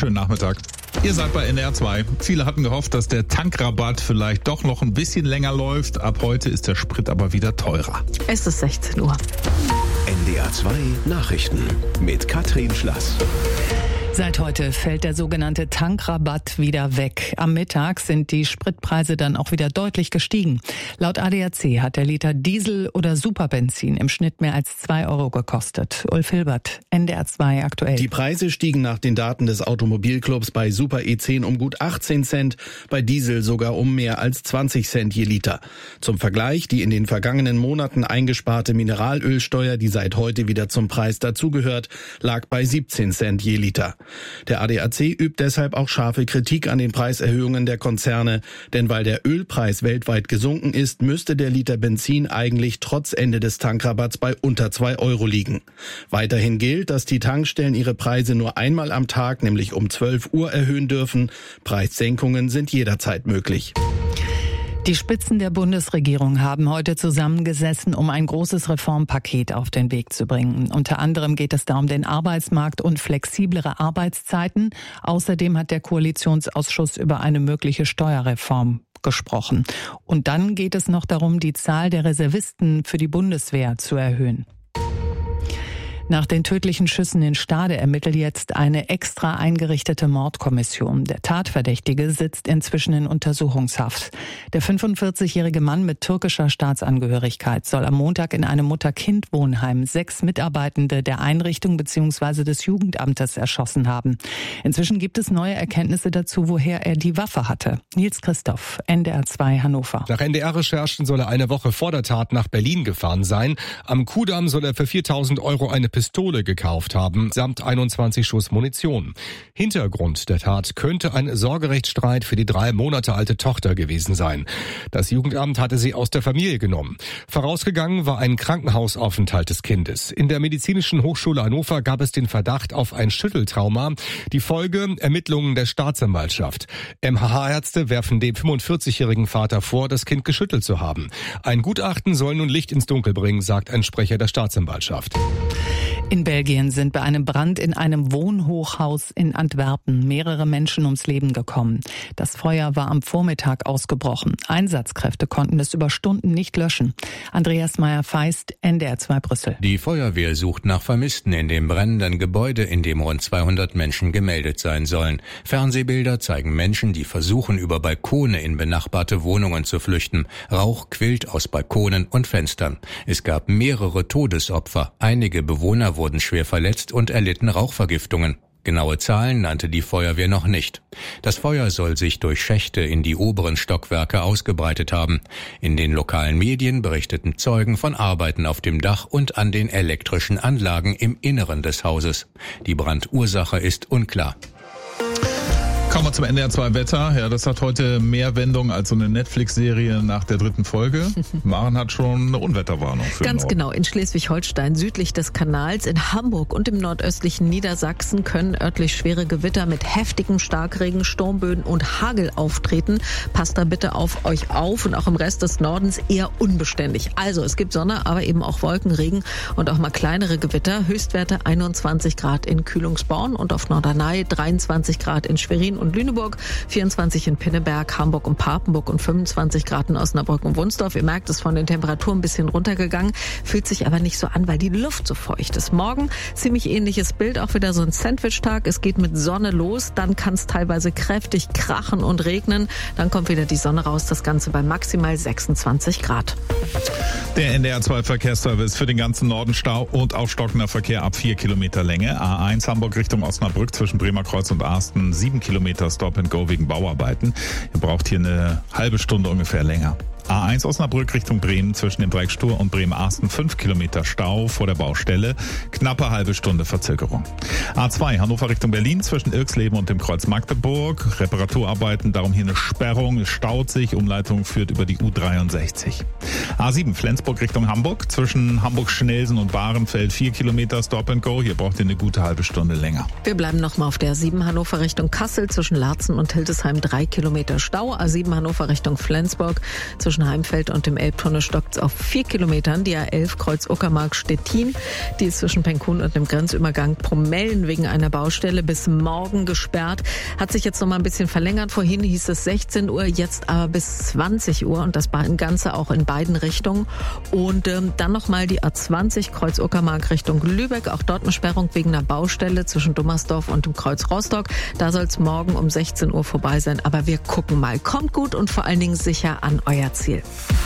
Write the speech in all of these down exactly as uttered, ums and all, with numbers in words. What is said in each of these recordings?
schönen Nachmittag. Ihr seid bei N D R zwei. Viele hatten gehofft, dass der Tankrabatt vielleicht doch noch ein bisschen länger läuft. Ab heute ist der Sprit aber wieder teurer. Es ist sechzehn Uhr. N D R zwei Nachrichten mit Katrin Schlass. Seit heute fällt der sogenannte Tankrabatt wieder weg. Am Mittag sind die Spritpreise dann auch wieder deutlich gestiegen. Laut A D A C hat der Liter Diesel oder Superbenzin im Schnitt mehr als zwei Euro gekostet. Ulf Hilbert, N D R zwei aktuell. Die Preise stiegen nach den Daten des Automobilclubs bei Super E zehn um gut achtzehn Cent, bei Diesel sogar um mehr als zwanzig Cent je Liter. Zum Vergleich, die in den vergangenen Monaten eingesparte Mineralölsteuer, die seit heute wieder zum Preis dazugehört, lag bei siebzehn Cent je Liter. Der A D A C übt deshalb auch scharfe Kritik an den Preiserhöhungen der Konzerne, denn weil der Ölpreis weltweit gesunken ist, müsste der Liter Benzin eigentlich trotz Ende des Tankrabatts bei unter zwei Euro liegen. Weiterhin gilt, dass die Tankstellen ihre Preise nur einmal am Tag, nämlich um zwölf Uhr, erhöhen dürfen. Preissenkungen sind jederzeit möglich. Die Spitzen der Bundesregierung haben heute zusammengesessen, um ein großes Reformpaket auf den Weg zu bringen. Unter anderem geht es da um den Arbeitsmarkt und flexiblere Arbeitszeiten. Außerdem hat der Koalitionsausschuss über eine mögliche Steuerreform gesprochen. Und dann geht es noch darum, die Zahl der Reservisten für die Bundeswehr zu erhöhen. Nach den tödlichen Schüssen in Stade ermittelt jetzt eine extra eingerichtete Mordkommission. Der Tatverdächtige sitzt inzwischen in Untersuchungshaft. Der fünfundvierzigjährige Mann mit türkischer Staatsangehörigkeit soll am Montag in einem Mutter-Kind-Wohnheim sechs Mitarbeitende der Einrichtung bzw. des Jugendamtes erschossen haben. Inzwischen gibt es neue Erkenntnisse dazu, woher er die Waffe hatte. Nils Christoph, N D R zwei Hannover. Nach N D R-Recherchen soll er eine Woche vor der Tat nach Berlin gefahren sein. Am Kudamm soll er für viertausend Euro eine Pistole gekauft haben, samt einundzwanzig Schuss Munition. Hintergrund der Tat könnte ein Sorgerechtsstreit für die drei Monate alte Tochter gewesen sein. Das Jugendamt hatte sie aus der Familie genommen. Vorausgegangen war ein Krankenhausaufenthalt des Kindes. In der Medizinischen Hochschule Hannover gab es den Verdacht auf ein Schütteltrauma. Die Folge: Ermittlungen der Staatsanwaltschaft. M H H-Ärzte werfen dem fünfundvierzigjährigen Vater vor, das Kind geschüttelt zu haben. Ein Gutachten soll nun Licht ins Dunkel bringen, sagt ein Sprecher der Staatsanwaltschaft. In Belgien sind bei einem Brand in einem Wohnhochhaus in Antwerpen mehrere Menschen ums Leben gekommen. Das Feuer war am Vormittag ausgebrochen. Einsatzkräfte konnten es über Stunden nicht löschen. Andreas Meyer-Feist, N D R zwei Brüssel. Die Feuerwehr sucht nach Vermissten in dem brennenden Gebäude, in dem rund zweihundert Menschen gemeldet sein sollen. Fernsehbilder zeigen Menschen, die versuchen, über Balkone in benachbarte Wohnungen zu flüchten. Rauch quillt aus Balkonen und Fenstern. Es gab mehrere Todesopfer. Einige Bewohner wurden schwer verletzt und erlitten Rauchvergiftungen. Genaue Zahlen nannte die Feuerwehr noch nicht. Das Feuer soll sich durch Schächte in die oberen Stockwerke ausgebreitet haben. In den lokalen Medien berichteten Zeugen von Arbeiten auf dem Dach und an den elektrischen Anlagen im Inneren des Hauses. Die Brandursache ist unklar. Kommen wir zum N D R zwei Wetter. Ja, das hat heute mehr Wendung als so eine Netflix-Serie nach der dritten Folge. Maren hat schon eine Unwetterwarnung für Ganz genau. In Schleswig-Holstein, südlich des Kanals, in Hamburg und im nordöstlichen Niedersachsen können örtlich schwere Gewitter mit heftigem Starkregen, Sturmböen und Hagel auftreten. Passt da bitte auf euch auf, und auch im Rest des Nordens eher unbeständig. Also es gibt Sonne, aber eben auch Wolkenregen und auch mal kleinere Gewitter. Höchstwerte einundzwanzig Grad in Kühlungsborn und auf Norderney, dreiundzwanzig Grad in Schwerin und Lüneburg, vierundzwanzig in Pinneberg, Hamburg und Papenburg und fünfundzwanzig Grad in Osnabrück und Wunsdorf. Ihr merkt, es ist von den Temperaturen ein bisschen runtergegangen, fühlt sich aber nicht so an, weil die Luft so feucht ist. Morgen ziemlich ähnliches Bild, auch wieder so ein Sandwich-Tag. Es geht mit Sonne los, dann kann es teilweise kräftig krachen und regnen. Dann kommt wieder die Sonne raus, das Ganze bei maximal sechsundzwanzig Grad. Der N D R zwei Verkehrsservice für den ganzen Norden Stau und aufstockender Verkehr ab vier Kilometer Länge. A eins Hamburg Richtung Osnabrück zwischen Bremerkreuz und Arsten sieben Kilometer Stop and Go wegen Bauarbeiten. Ihr braucht hier eine halbe Stunde ungefähr länger. A eins Osnabrück Richtung Bremen zwischen dem Dreieck Stur und Bremen-Arsten fünf Kilometer Stau vor der Baustelle. Knappe halbe Stunde Verzögerung. A zwei Hannover Richtung Berlin zwischen Irksleben und dem Kreuz Magdeburg. Reparaturarbeiten, darum hier eine Sperrung. Es staut sich. Umleitung führt über die U dreiundsechzig. A sieben Flensburg Richtung Hamburg zwischen Hamburg-Schnelsen und Bahrenfeld vier Kilometer Stop and Go. Hier braucht ihr eine gute halbe Stunde länger. Wir bleiben nochmal auf der A sieben Hannover Richtung Kassel zwischen Laatzen und Hildesheim drei Kilometer Stau. A sieben Hannover Richtung Flensburg zwischen zwischen Heimfeld und dem Elbtunnel stockt es auf vier Kilometern. Die A elf Kreuz Uckermark-Stettin, die ist zwischen Penkun und dem Grenzübergang Promellen wegen einer Baustelle bis morgen gesperrt. Hat sich jetzt noch mal ein bisschen verlängert. Vorhin hieß es sechzehn Uhr, jetzt aber bis zwanzig Uhr und das Ganze auch in beiden Richtungen. Und ähm, dann noch mal die A zwanzig Kreuz Uckermark Richtung Lübeck. Auch dort eine Sperrung wegen einer Baustelle zwischen Dummersdorf und dem Kreuz Rostock. Da soll es morgen um sechzehn Uhr vorbei sein. Aber wir gucken mal. Kommt gut und vor allen Dingen sicher an euer Ziel.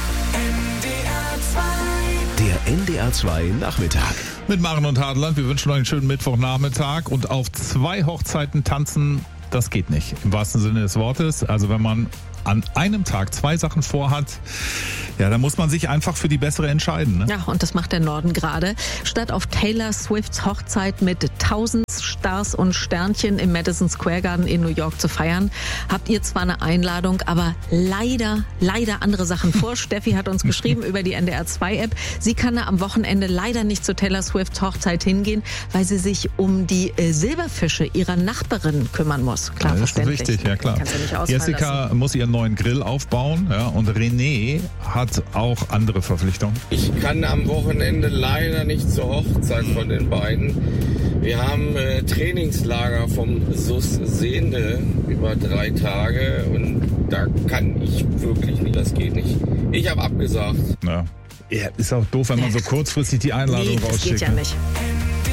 Der N D R zwei Nachmittag. Mit Maren und Hadeland. Wir wünschen euch einen schönen Mittwochnachmittag. Und auf zwei Hochzeiten tanzen, das geht nicht. Im wahrsten Sinne des Wortes. Also wenn man an einem Tag zwei Sachen vorhat, ja, da muss man sich einfach für die bessere entscheiden. Ne? Ja, und das macht der Norden gerade. Statt auf Taylor Swifts Hochzeit mit tausend Stars und Sternchen im Madison Square Garden in New York zu feiern, habt ihr zwar eine Einladung, aber leider, leider andere Sachen vor. Steffi hat uns geschrieben über die N D R zwei App. Sie kann am Wochenende leider nicht zu Taylor Swifts Hochzeit hingehen, weil sie sich um die äh, Silberfische ihrer Nachbarin kümmern muss. Klar, ja, das verständlich. ist richtig, ja klar. Kannst du nicht ausfallen Jessica lassen. muss ihren neuen Grill aufbauen, ja, und René hat auch andere Verpflichtungen. Ich kann am Wochenende leider nicht zur Hochzeit von den beiden. Wir haben äh, Trainingslager vom S U S Sehende über drei Tage und da kann ich wirklich nicht, das geht nicht. Ich habe abgesagt. Ja. Ja, ist auch doof, wenn man so kurzfristig die Einladung nee, das rausschickt. geht ja nicht.